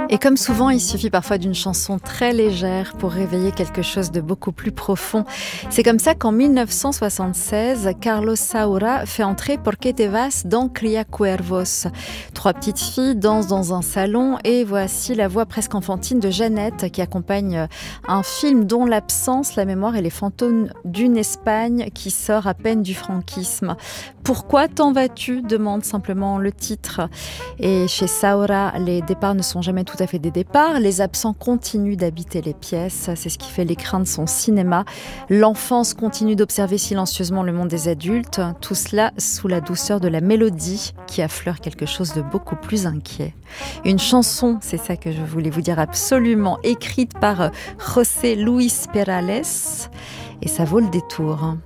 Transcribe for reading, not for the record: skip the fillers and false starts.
Et comme souvent, il suffit parfois d'une chanson très légère pour réveiller quelque chose de beaucoup plus profond. C'est comme ça qu'en 1976, Carlos Saura fait entrer Por qué te vas dans Cría Cuervos. Trois petites filles dansent dans un salon et voici la voix presque enfantine de Jeannette qui accompagne un film dont l'absence, la mémoire et les fantômes d'une Espagne qui sort à peine du franquisme. Pourquoi t'en vas-tu demande simplement le titre. Et chez Saura, les départs ne sont jamais tout à fait des départs. Les absents continuent d'habiter les pièces. C'est ce qui fait l'écrin de son cinéma. L'enfance continue d'observer silencieusement le monde des adultes. Tout cela sous la douceur de la mélodie qui affleure quelque chose de beaucoup plus inquiet. Une chanson, c'est ça que je voulais vous dire absolument, écrite par José Luis Perales. Et ça vaut le détour.